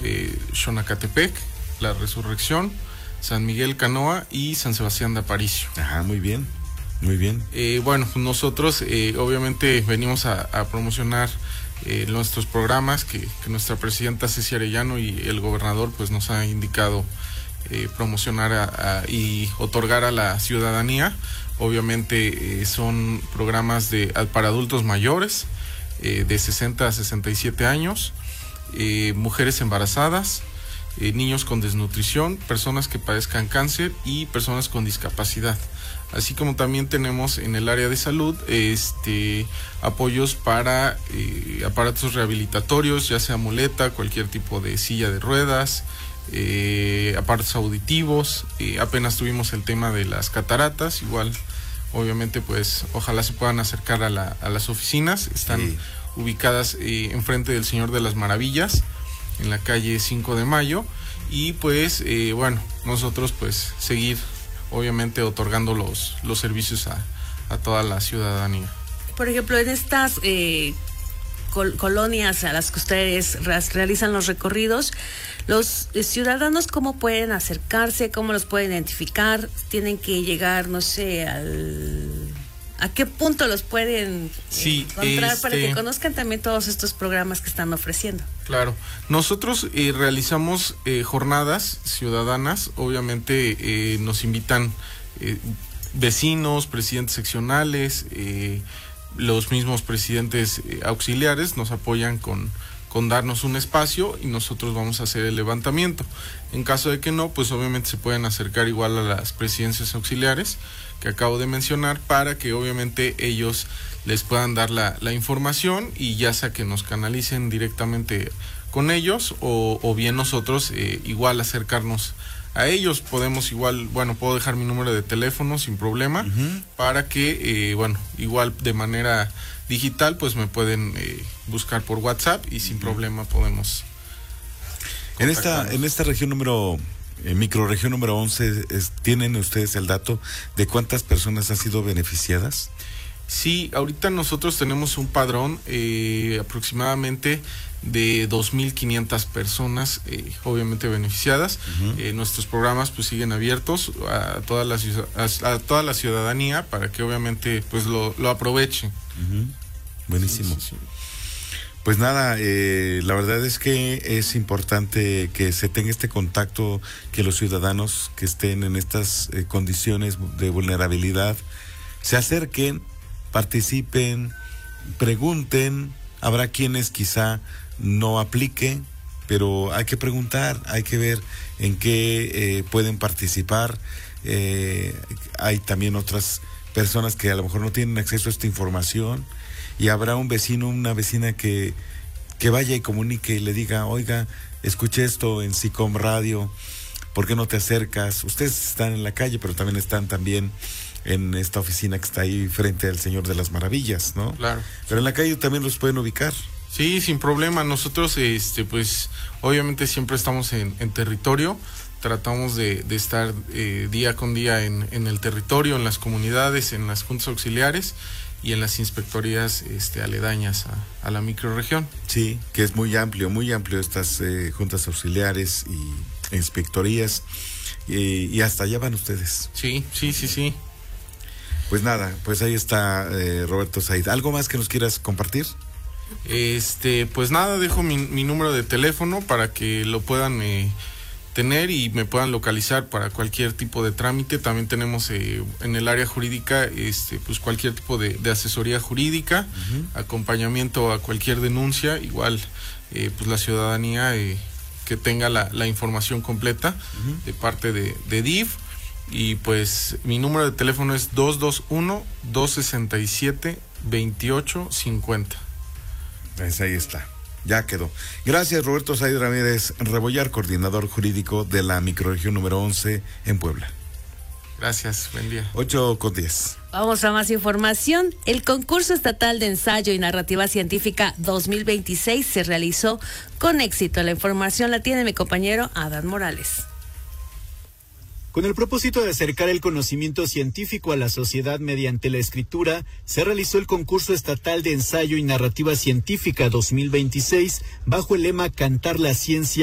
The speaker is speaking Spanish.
Xonacatepec, La Resurrección, San Miguel Canoa y San Sebastián de Aparicio. Ajá, muy bien, muy bien. Bueno, nosotros obviamente venimos a promocionar nuestros programas que nuestra presidenta Ceci Arellano y el gobernador pues nos ha indicado promocionar y otorgar a la ciudadanía. Obviamente son programas para adultos mayores de 60 a 67 años, mujeres embarazadas, niños con desnutrición, personas que padezcan cáncer y personas con discapacidad. Así como también tenemos en el área de salud apoyos para aparatos rehabilitatorios, ya sea muleta, cualquier tipo de silla de ruedas, aparatos auditivos. Apenas tuvimos el tema de las cataratas, igual obviamente pues ojalá se puedan acercar a las oficinas. Están ubicadas enfrente del Señor de las Maravillas, en la calle 5 de Mayo, y pues bueno, nosotros pues seguir obviamente otorgando los servicios a toda la ciudadanía. Por ejemplo, en estas colonias a las que ustedes realizan los recorridos, los ciudadanos, ¿cómo pueden acercarse? ¿Cómo los pueden identificar? ¿Tienen que llegar, no sé, a qué punto los pueden encontrar para que conozcan también todos estos programas que están ofreciendo? Claro, nosotros realizamos jornadas ciudadanas. Obviamente nos invitan vecinos, presidentes seccionales, los mismos presidentes auxiliares nos apoyan con darnos un espacio y nosotros vamos a hacer el levantamiento. En caso de que no, pues obviamente se pueden acercar igual a las presidencias auxiliares que acabo de mencionar, para que obviamente ellos les puedan dar la información, y ya sea que nos canalicen directamente con ellos o bien nosotros igual acercarnos a ellos. Podemos igual, bueno, puedo dejar mi número de teléfono sin problema, para que bueno, igual de manera digital pues me pueden buscar por WhatsApp y sin problema podemos contactarnos. En esta región microrregión número 11, ¿tienen ustedes el dato de cuántas personas han sido beneficiadas? Sí, ahorita nosotros tenemos un padrón aproximadamente de 2,500 personas obviamente beneficiadas. Nuestros programas pues siguen abiertos a toda la ciudadanía para que obviamente pues lo aproveche. Buenísimo. Sí. Pues nada, la verdad es que es importante que se tenga este contacto, que los ciudadanos que estén en estas condiciones de vulnerabilidad se acerquen, participen, pregunten. Habrá quienes quizá no aplique, pero hay que preguntar, hay que ver en qué pueden participar. Hay también otras personas que a lo mejor no tienen acceso a esta información, y habrá un vecino, una vecina que vaya y comunique y le diga: oiga, escuché esto en SICOM Radio, ¿por qué no te acercas? Ustedes están en la calle, pero también están en esta oficina que está ahí frente al Señor de las Maravillas, ¿no? Claro. Pero en la calle también los pueden ubicar. Sí, sin problema. Nosotros pues obviamente siempre estamos en territorio. Tratamos de estar día con día en el territorio, en las comunidades, en las juntas auxiliares y en las inspectorías aledañas a la microrregión. Sí, que es muy amplio estas juntas auxiliares y inspectorías, y hasta allá van ustedes. Sí. Pues nada, pues ahí está Roberto Said. ¿Algo más que nos quieras compartir? Pues nada, dejo mi número de teléfono para que lo puedan tener y me puedan localizar para cualquier tipo de trámite. También tenemos en el área jurídica pues cualquier tipo de asesoría jurídica, acompañamiento a cualquier denuncia. Igual pues la ciudadanía que tenga la información completa de parte de DIF. Y pues mi número de teléfono es 221-267-2850. Pues ahí está, ya quedó. Gracias, Roberto Said Ramírez Rebollar, coordinador jurídico de la microrregión número 11 en Puebla. Gracias, buen día. 8:10. Vamos a más información. El concurso estatal de ensayo y narrativa científica 2026 se realizó con éxito. La información la tiene mi compañero Adán Morales. Con el propósito de acercar el conocimiento científico a la sociedad mediante la escritura, se realizó el concurso estatal de ensayo y narrativa científica 2026 bajo el lema Cantar la Ciencia